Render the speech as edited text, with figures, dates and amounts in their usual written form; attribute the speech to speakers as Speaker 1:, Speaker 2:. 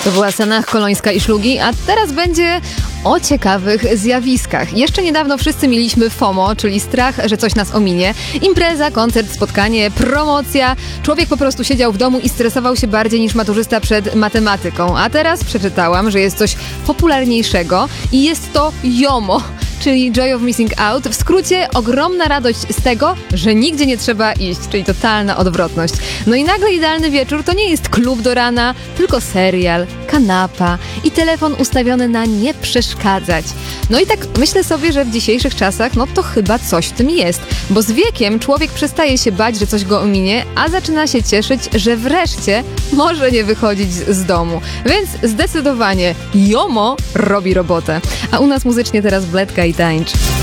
Speaker 1: To była Sanach Kolońska i Szlugi, a teraz będzie o ciekawych zjawiskach. Jeszcze niedawno wszyscy mieliśmy FOMO, czyli strach, że coś nas ominie. Impreza, koncert, spotkanie, promocja. Człowiek po prostu siedział w domu i stresował się bardziej niż maturzysta przed matematyką. A teraz przeczytałam, że jest coś popularniejszego i jest to JOMO, czyli Joy of Missing Out. W skrócie ogromna radość z tego, że nigdzie nie trzeba iść, czyli totalna odwrotność. No i nagle idealny wieczór to nie jest klub do rana, tylko serial, kanapa i telefon ustawiony na nie przeszkadzać. No i tak myślę sobie, że w dzisiejszych czasach no to chyba coś w tym jest, bo z wiekiem człowiek przestaje się bać, że coś go ominie, a zaczyna się cieszyć, że wreszcie może nie wychodzić z domu. Więc zdecydowanie JOMO robi robotę. A u nas muzycznie teraz Bledka i tańcz.